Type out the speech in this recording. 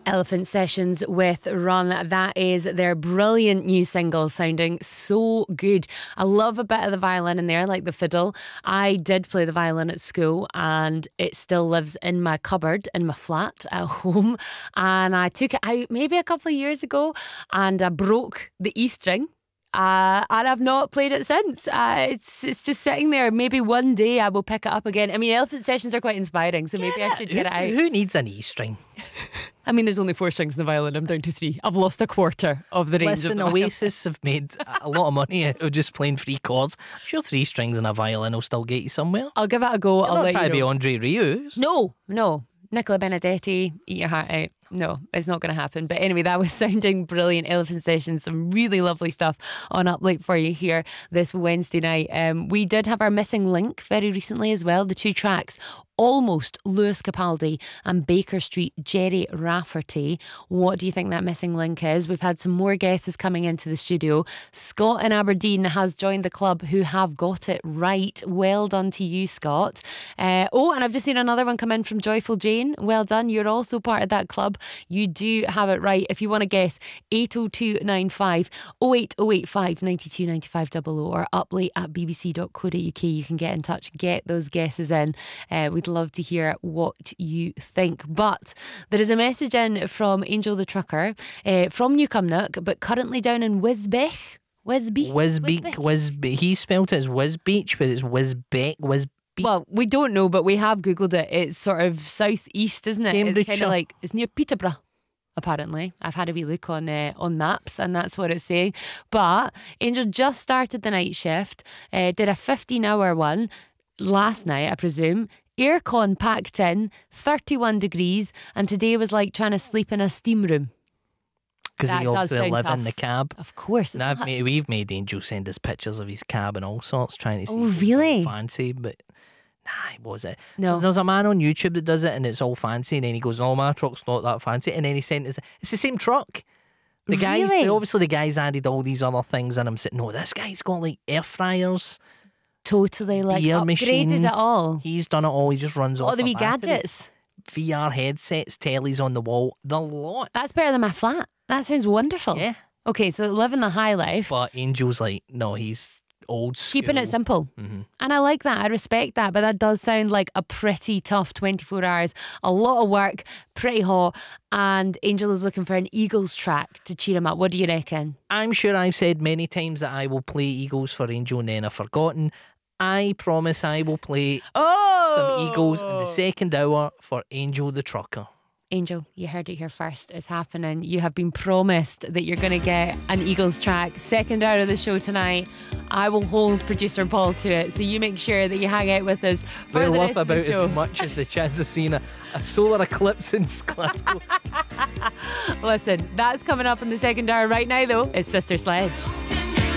Elephant Sessions with Run. That is their brilliant new single, sounding so good. I love a bit of the violin in there, like the fiddle. I did play the violin at school and it still lives in my cupboard in my flat at home. And I took it out maybe a couple of years ago and I broke the E string. And I've not played it since. It's just sitting there. Maybe one day I will pick it up again. I mean, Elephant Sessions are quite inspiring, so maybe I should get it out. Who needs an E string? I mean, there's only 4 strings in the violin. I'm down to 3. I've lost a quarter of the range. Listen, of the Oasis have made a lot of money out of just playing 3 chords. I'm sure 3 strings and a violin will still get you somewhere. I'll give it a go. I'll not let try you to be know. Andre Rieu. No. Nicola Benedetti, eat your heart out. No, it's not going to happen. But anyway, that was sounding brilliant. Elephant Sessions, some really lovely stuff on Up Late for you here this Wednesday night. We did have our missing link very recently as well. The 2 tracks, Almost, Lewis Capaldi, and Baker Street, Jerry Rafferty. What do you think that missing link is? We've had some more guesses coming into the studio. Scott in Aberdeen has joined the club who have got it right. Well done to you, Scott. And I've just seen another one come in from Joyful Jane. Well done. You're also part of that club. You do have it right. If you want to guess, 80295 08085 92 95 00 or uplate@bbc.co.uk. You can get in touch, get those guesses in. We'd love to hear what you think. But there is a message in from Angel the Trucker from Newcomnock, but currently down in Wisbech. He spelt it as Wisbech, but it's Wisbech. Well, we don't know, but we have Googled it. It's sort of southeast, isn't it? It's kind of like, it's near Peterborough. Apparently, I've had a wee look on maps and that's what it's saying. But Angel just started the night shift, did a 15-hour one last night, I presume. Aircon packed in, 31 degrees, and today was like trying to sleep in a steam room. Because he obviously live in the cab. Of course. We've made Angel send us pictures of his cab and all sorts, trying to see. Oh, really? Fancy, but nah, was it? No. There's a man on YouTube that does it, and it's all fancy, and then he goes, "No, my truck's not that fancy," and then he sent us. It's the same truck. The guy's added all these other things, and I'm saying, no, this guy's got like air fryers. Totally, like beer upgraded machines. it all. He's done it all. He just runs all the wee battery. gadgets. VR headsets, tellies on the wall, the lot. That's better than my flat. That sounds wonderful. Yeah. Okay, so living the high life. But Angel's like, no, he's old school. Keeping it simple. Mm-hmm. And I like that. I respect that. But that does sound like a pretty tough 24 hours. A lot of work, pretty hot. And Angel is looking for an Eagles track to cheer him up. What do you reckon? I'm sure I've said many times that I will play Eagles for Angel and then I've forgotten. I promise I will play some Eagles in the second hour for Angel the Trucker. Angel, you heard it here first. It's happening. You have been promised that you're going to get an Eagles track. Second hour of the show tonight. I will hold producer Paul to it. So you make sure that you hang out with us for we the laugh rest of about the show. as much as the chance of seeing a solar eclipse in Glasgow. Listen, that's coming up in the second hour right now, though. It's Sister Sledge.